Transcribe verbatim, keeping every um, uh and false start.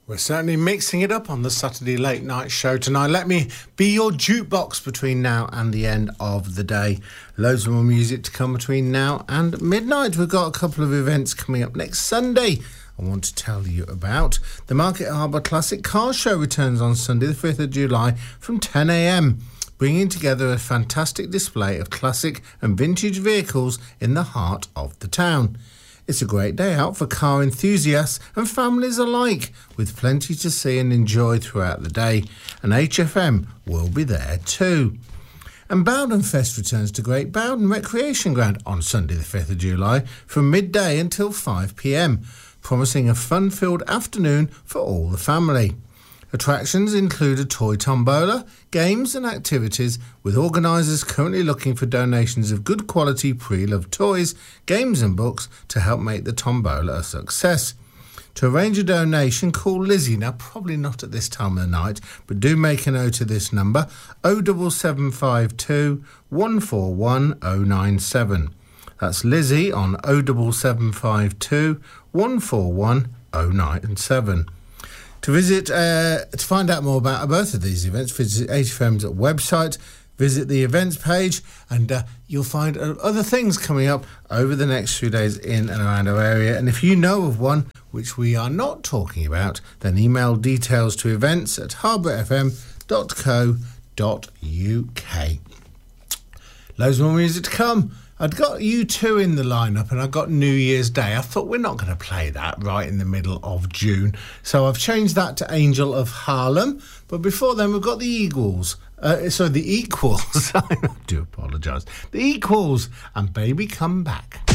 We're certainly mixing it up on the Saturday late night show tonight. Let me be your jukebox between now and the end of the day. Loads more music to come between now and midnight. We've got a couple of events coming up next Sunday I want to tell you about. The Market Harbour Classic Car Show returns on Sunday the fifth of July from ten a.m, bringing together a fantastic display of classic and vintage vehicles in the heart of the town. It's a great day out for car enthusiasts and families alike, with plenty to see and enjoy throughout the day, and H F M will be there too. And Bowden Fest returns to Great Bowden Recreation Ground on Sunday the fifth of July from midday until five p.m, promising a fun-filled afternoon for all the family. Attractions include a toy tombola, games and activities, with organisers currently looking for donations of good quality pre-loved toys, games and books to help make the tombola a success. To arrange a donation, call Lizzie. Now, probably not at this time of the night, but do make a note of this number, oh seven seven five two, one four one oh nine seven. That's Lizzie on oh seven seven five two, one four one oh nine seven. To visit, uh, to find out more about both of these events, visit H F M's website, visit the events page, and uh, you'll find uh, other things coming up over the next few days in and around our area. And if you know of one which we are not talking about, then email details to events at harbour f m dot co dot u k. Loads more music to come. I'd got U two in the lineup and I got New Year's Day. I thought we're not going to play that right in the middle of June. So I've changed that to Angel of Harlem. But before then, we've got the Eagles. Uh, sorry, the Equals. I do apologise. The Equals and Baby Come Back.